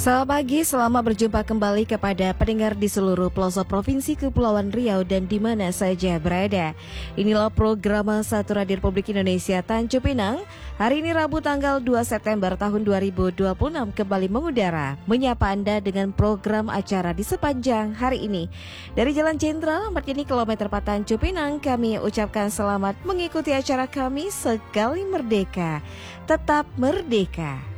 Selamat pagi, selamat berjumpa kembali kepada pendengar di seluruh pelosok Provinsi Kepulauan Riau dan di mana saja berada. Inilah program Satu Radio Republik Indonesia Tanjung Pinang. Hari ini Rabu tanggal 2 September tahun 2026 kembali mengudara, menyapa Anda dengan program acara di sepanjang hari ini. Dari Jalan Jenderal Martini kilometer 4 Tanjung Pinang, kami ucapkan selamat mengikuti acara kami sekali merdeka. Tetap merdeka.